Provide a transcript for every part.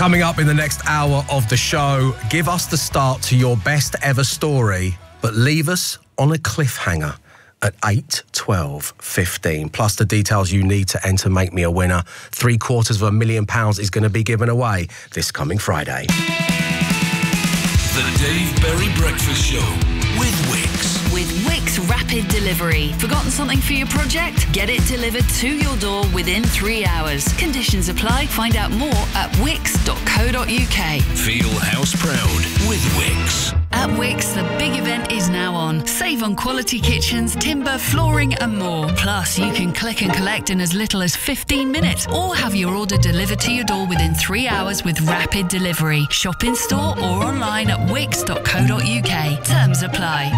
Coming up in the next hour of the show, give us the start to your best ever story, but leave us on a cliffhanger at 8, 12, 15. Plus the details you need to enter Make Me a Winner. £750,000 is going to be given away this coming Friday. The Dave Berry Breakfast Show with Wix. With Wix Rapid Delivery. Forgotten something for your project? Get it delivered to your door within 3 hours. Conditions apply. Find out more at wix.co.uk. Feel house proud with Wix. At Wix, the big event is now on. Save on quality kitchens, timber, flooring and more. Plus, you can click and collect in as little as 15 minutes or have your order delivered to your door within 3 hours with Rapid Delivery. Shop in store or online at wix.co.uk. Terms apply.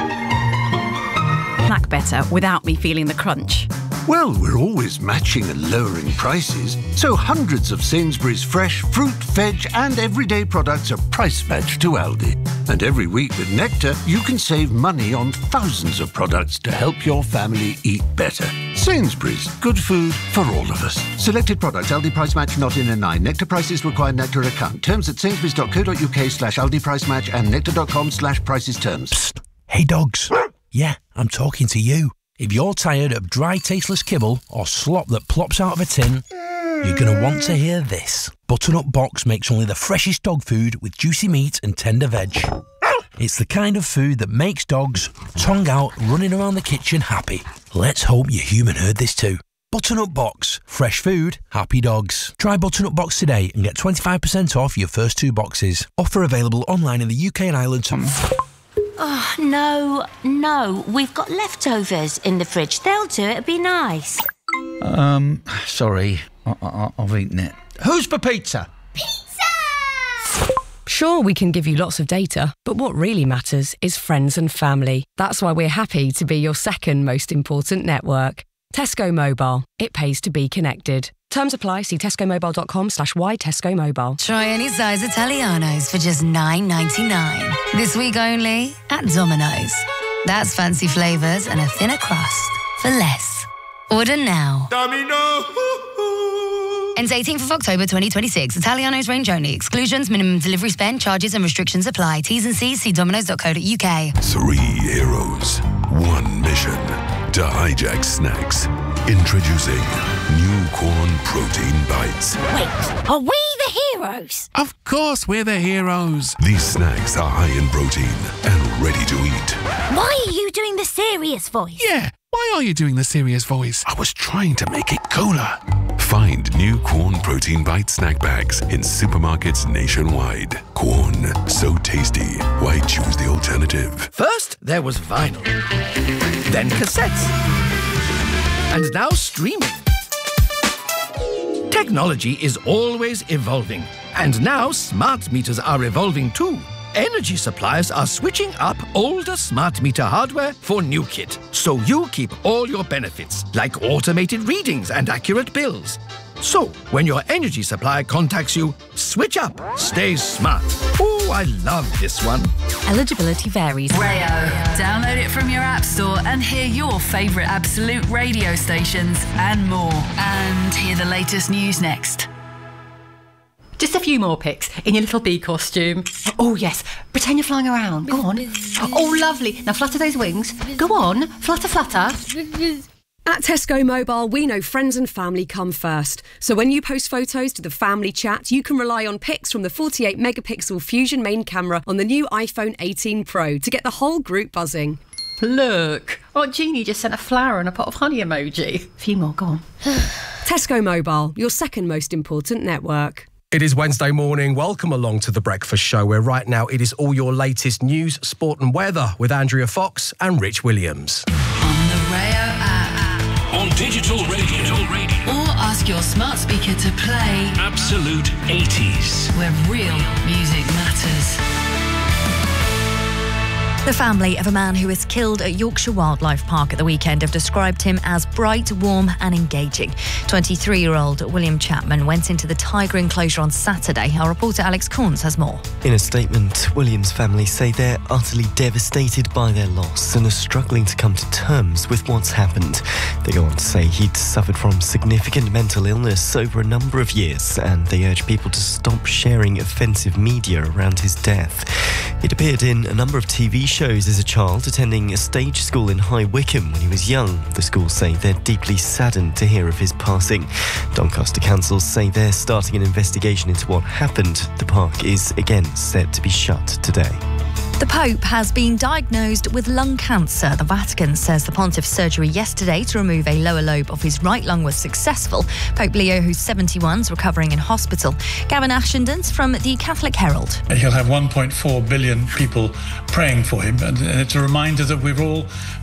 Snack better without me feeling the crunch. Well, we're always matching and lowering prices, so hundreds of Sainsbury's fresh fruit, veg and everyday products are price matched to Aldi. And every week with Nectar, you can save money on thousands of products to help your family eat better. Sainsbury's, good food for all of us. Selected products, Aldi price match not in a 9. Nectar prices require Nectar account. Terms at sainsbury's.co.uk/Aldi price match and nectar.com/prices terms. Psst. Hey dogs. Yeah, I'm talking to you. If you're tired of dry, tasteless kibble or slop that plops out of a tin, you're going to want to hear this. Butternut Box makes only the freshest dog food with juicy meat and tender veg. It's the kind of food that makes dogs, tongue out, running around the kitchen happy. Let's hope your human heard this too. Butternut Box. Fresh food, happy dogs. Try Butternut Box today and get 25% off your first 2 boxes. Offer available online in the UK and Ireland. Oh, no. We've got leftovers in the fridge. They'll do it. It'd be nice. Sorry. I've eaten it. Who's for pizza? Pizza! Sure, we can give you lots of data, but what really matters is friends and family. That's why we're happy to be your second most important network. Tesco Mobile. It pays to be connected. Terms apply. See tescomobile.com/why-Tesco-Mobile. Try any size Italianos for just $9.99. This week only at Domino's. That's fancy flavours and a thinner crust for less. Order now. Domino! Ends 18th of October 2026. Italianos range only. Exclusions, minimum delivery spend, charges and restrictions apply. T's and C's, see dominos.co.uk. 3 heroes, 1 mission. To hijack snacks. Introducing new corn protein bites. Wait, are we the heroes? Of course we're the heroes. These snacks are high in protein and ready to eat. Why are you doing the serious voice? Yeah, why are you doing the serious voice? I was trying to make it cooler. Find new Corn Protein Bite snack bags in supermarkets nationwide. Corn, so tasty. Why choose the alternative? First, there was vinyl. Then cassettes. And now streaming. Technology is always evolving. And now smart meters are evolving too. Energy suppliers are switching up older smart meter hardware for new kit, so you keep all your benefits, like automated readings and accurate bills. So, when your energy supplier contacts you, switch up, stay smart. Oh, I love this one. Eligibility varies. Rayo. Download it from your app store and hear your favourite Absolute radio stations and more. And hear the latest news next. Just a few more pics in your little bee costume. Oh, yes. Pretend you're flying around. Go on. Oh, lovely. Now flutter those wings. Go on. Flutter, flutter. At Tesco Mobile, we know friends and family come first. So when you post photos to the family chat, you can rely on pics from the 48-megapixel Fusion main camera on the new iPhone 18 Pro to get the whole group buzzing. Look. Aunt Jeannie just sent a flower and a pot of honey emoji. A few more. Go on. Tesco Mobile, your second most important network. It is Wednesday morning. Welcome along to The Breakfast Show, where right now it is all your latest news, sport and weather with Andrea Fox and Rich Williams. On the Rayo app. On digital radio. Or ask your smart speaker to play Absolute 80s. where real music matters. The family of a man who was killed at Yorkshire Wildlife Park at the weekend have described him as bright, warm and engaging. 23-year-old William Chapman went into the tiger enclosure on Saturday. Our reporter Alex Corns has more. In a statement, William's family say they're utterly devastated by their loss and are struggling to come to terms with what's happened. They go on to say he'd suffered from significant mental illness over a number of years, and they urge people to stop sharing offensive media around his death. He'd appeared in a number of TV shows as a child, attending a stage school in High Wycombe when he was young. The schools say they're deeply saddened to hear of his passing. Doncaster councils say they're starting an investigation into what happened. The park is again set to be shut today. The Pope has been diagnosed with lung cancer. The Vatican says the pontiff's surgery yesterday to remove a lower lobe of his right lung was successful. Pope Leo, who's 71, is recovering in hospital. Gavin Ashenden from the Catholic Herald. He'll have 1.4 billion people praying for him, and it's a reminder that we're all,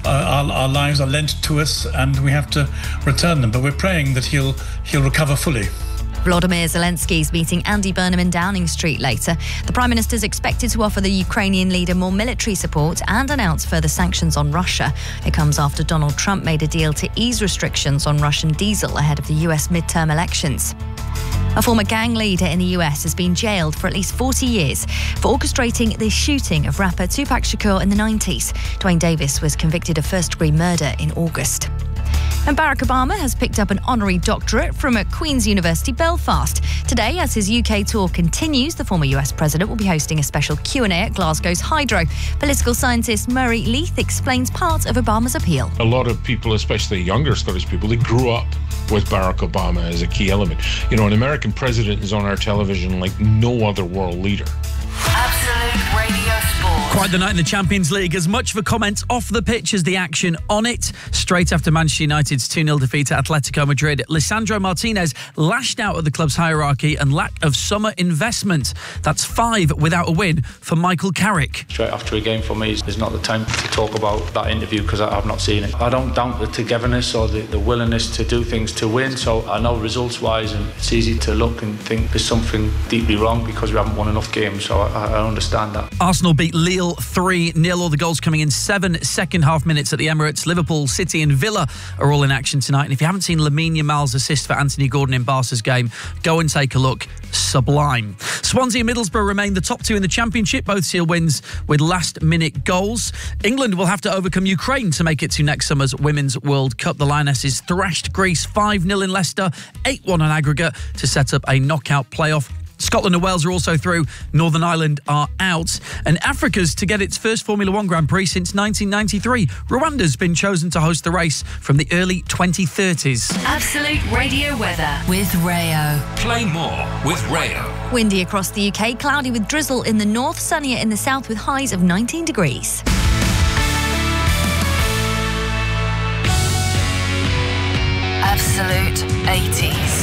our lives are lent to us and we have to return them. But we're praying that he'll recover fully. Volodymyr Zelensky's meeting Andy Burnham in Downing Street later. The Prime Minister is expected to offer the Ukrainian leader more military support and announce further sanctions on Russia. It comes after Donald Trump made a deal to ease restrictions on Russian diesel ahead of the US midterm elections. A former gang leader in the US has been jailed for at least 40 years for orchestrating the shooting of rapper Tupac Shakur in the 90s. Dwayne Davis was convicted of first-degree murder in August. And Barack Obama has picked up an honorary doctorate from Queen's University Belfast. Today, as his UK tour continues, the former US president will be hosting a special Q&A at Glasgow's Hydro. Political scientist Murray Leith explains part of Obama's appeal. A lot of people, especially younger Scottish people, they grew up with Barack Obama as a key element. You know, an American president is on our television like no other world leader. Absolute Radio Sport. Quite the night in the Champions League. As much for comments off the pitch as the action on it. Straight after Manchester United's 2-0 defeat at Atletico Madrid, Lisandro Martinez lashed out at the club's hierarchy and lack of summer investment. That's 5 without a win for Michael Carrick. Straight after a game for me is not the time to talk about that interview because I've not seen it. I don't doubt the togetherness or the willingness to do things to win. So I know results-wise, and it's easy to look and think there's something deeply wrong because we haven't won enough games. So I understand that. Arsenal beat Lille 3-0. All the goals coming in 7 second-half minutes at the Emirates. Liverpool, City and Villa are all in action tonight. And if you haven't seen Lamine Yamal's assist for Anthony Gordon in Barca's game, go and take a look. Sublime. Swansea and Middlesbrough remain the top 2 in the Championship. Both seal wins with last-minute goals. England will have to overcome Ukraine to make it to next summer's Women's World Cup. The Lionesses thrashed Greece 5-0 in Leicester, 8-1 on aggregate to set up a knockout playoff. Scotland and Wales are also through. Northern Ireland are out. And Africa's to get its first Formula One Grand Prix since 1993. Rwanda's been chosen to host the race from the early 2030s. Absolute Radio weather with Rayo. Play more with Rayo. Windy across the UK, cloudy with drizzle in the north, sunnier in the south with highs of 19 degrees. Absolute 80s.